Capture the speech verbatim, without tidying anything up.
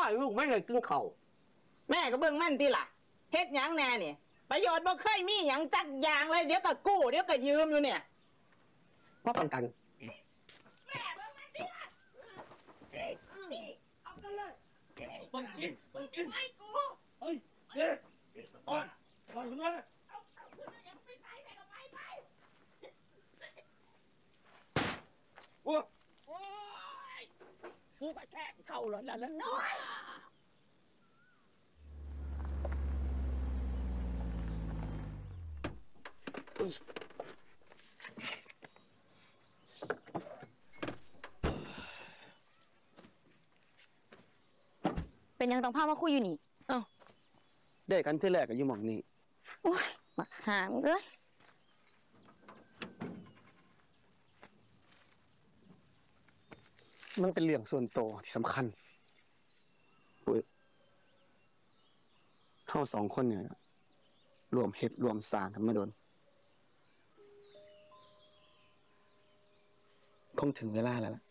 ลูกไม่เลยกินข้าวแม่ก็เบิ่งมันตีล่ะเฮ็ดหยังแน่เนี่ยประโยชน์บ่เคยมีหยังจักอย่างเลยเดี๋ยวก็กู้เดี๋ยวก็ยืมอยู่เนี่ยพ่อปันกันแม่เบิ่งมันตีล่ะเอากันเลยมึงกินมึงกินไอ้กูเฮ้ยเฮ้ยอ่อนอ่อนขึ้นมาเอาเอาขึ้นมาอย่าไปตายใส่กับไปไปโอ้โอ้ยกูก็แค่เข้าแล้วนั่นแล้วน้อยเป็นยังต้องพามาคุยอยู่นี่เอ้าได้กันที่แรกก็อยู่หม่องนี้โอ้ยมาหางเลยมันเป็นเรื่องส่วนตัวที่สำคัญปุ้ยเฮาสองคนเนี่ยรวมเฮ็ดรวมสร้างกันมาโดนคงถึงเวลาแล้วล่ะ